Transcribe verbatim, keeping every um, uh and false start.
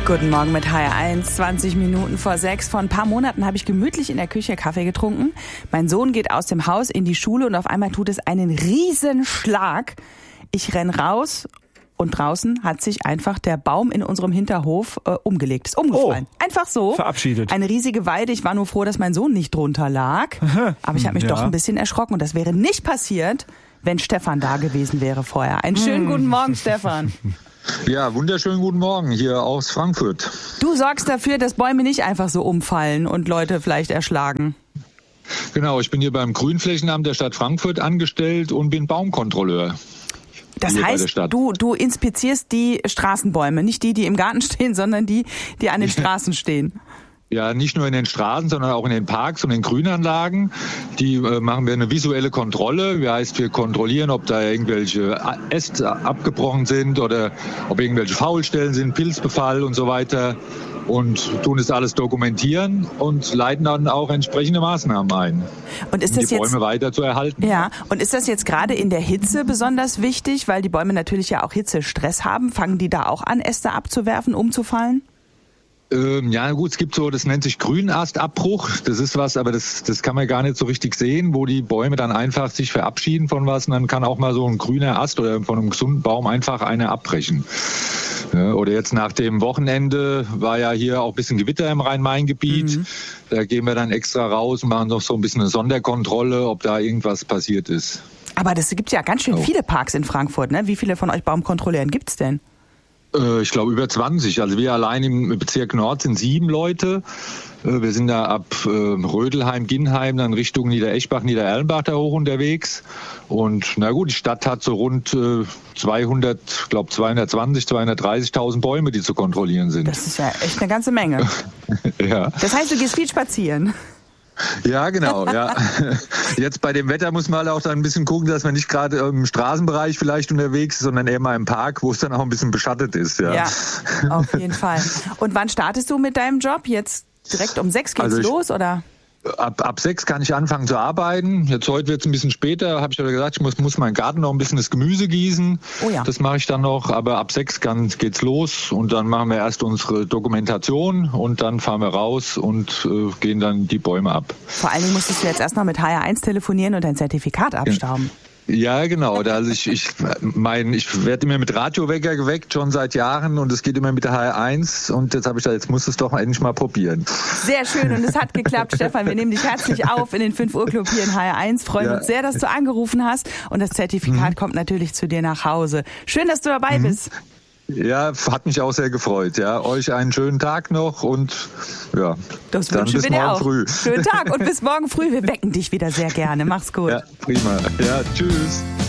Guten Morgen mit H R eins, zwanzig Minuten vor sechs. Vor ein paar Monaten habe ich gemütlich in der Küche Kaffee getrunken. Mein Sohn geht aus dem Haus in die Schule und auf einmal tut es einen Riesenschlag. Ich renn raus und draußen hat sich einfach der Baum in unserem Hinterhof äh, umgelegt, ist umgefallen. Oh, einfach so. Verabschiedet. Eine riesige Weide. Ich war nur froh, dass mein Sohn nicht drunter lag. Aber ich habe mich ja. doch ein bisschen erschrocken und das wäre nicht passiert, wenn Stefan da gewesen wäre vorher. Einen schönen guten Morgen, Stefan. Ja, wunderschönen guten Morgen hier aus Frankfurt. Du sorgst dafür, dass Bäume nicht einfach so umfallen und Leute vielleicht erschlagen. Genau, ich bin hier beim Grünflächenamt der Stadt Frankfurt angestellt und bin Baumkontrolleur. Das heißt, du, du inspizierst die Straßenbäume, nicht die, die im Garten stehen, sondern die, die an den Straßen stehen. Ja, nicht nur in den Straßen, sondern auch in den Parks und den Grünanlagen. Die äh, machen wir eine visuelle Kontrolle. Das heißt, wir kontrollieren, ob da irgendwelche Äste abgebrochen sind oder ob irgendwelche Faulstellen sind, Pilzbefall und so weiter. Und tun das alles dokumentieren und leiten dann auch entsprechende Maßnahmen ein, und ist das um die Bäume jetzt, weiter zu erhalten. Ja, und ist das jetzt gerade in der Hitze besonders wichtig, weil die Bäume natürlich ja auch Hitzestress haben? Fangen die da auch an, Äste abzuwerfen, umzufallen? Ähm, ja gut, es gibt so, das nennt sich Grünastabbruch. Das ist was, aber das, das kann man gar nicht so richtig sehen, wo die Bäume dann einfach sich verabschieden von was. Und dann kann auch mal so ein grüner Ast oder von einem gesunden Baum einfach einer abbrechen. Ja, oder jetzt nach dem Wochenende war ja hier auch ein bisschen Gewitter im Rhein-Main-Gebiet. Mhm. Da gehen wir dann extra raus und machen noch so ein bisschen eine Sonderkontrolle, ob da irgendwas passiert ist. Aber das gibt ja ganz schön viele Parks in Frankfurt, ne? Wie viele von euch Baumkontrolleuren gibt's denn? Ich glaube über zwanzig. Also wir allein im Bezirk Nord sind sieben Leute. Wir sind da ab Rödelheim, Ginnheim, dann Richtung Niedereschbach, Niedererlenbach da hoch unterwegs. Und na gut, die Stadt hat so rund zweihundert, glaube zweihundertzwanzig, zweihundertdreißigtausend Bäume, die zu kontrollieren sind. Das ist ja echt eine ganze Menge. Ja. Das heißt, du gehst viel spazieren. Ja, genau, ja. Jetzt bei dem Wetter muss man halt auch dann ein bisschen gucken, dass man nicht gerade im Straßenbereich vielleicht unterwegs ist, sondern eher mal im Park, wo es dann auch ein bisschen beschattet ist. Ja, ja, auf jeden Fall. Und wann startest du mit deinem Job? Jetzt direkt um sechs geht's also ich, los, oder? Ab, ab sechs kann ich anfangen zu arbeiten. Jetzt heute wird es ein bisschen später, habe ich aber gesagt, ich muss, muss meinen Garten noch ein bisschen das Gemüse gießen. Oh ja. Das mache ich dann noch, aber ab sechs kann, geht's los und dann machen wir erst unsere Dokumentation und dann fahren wir raus und äh, gehen dann die Bäume ab. Vor allen Dingen musstest du jetzt erst noch mit H R eins telefonieren und dein Zertifikat abstauben. Ja, genau. Also ich, ich mein, ich werde immer mit Radiowecker geweckt, schon seit Jahren, und es geht immer mit der H R eins, und jetzt habe ich da, jetzt muss es doch endlich mal probieren. Sehr schön, und es hat geklappt, Stefan. Wir nehmen dich herzlich auf in den fünf Uhr Club hier in H R eins. Freuen ja. uns sehr, dass du angerufen hast, und das Zertifikat mhm. kommt natürlich zu dir nach Hause. Schön, dass du dabei mhm. bist. Ja, hat mich auch sehr gefreut. Ja, euch einen schönen Tag noch und ja, das dann bis morgen auch. früh. Schönen Tag und bis morgen früh. Wir wecken dich wieder sehr gerne. Mach's gut. Ja, prima. Ja, tschüss.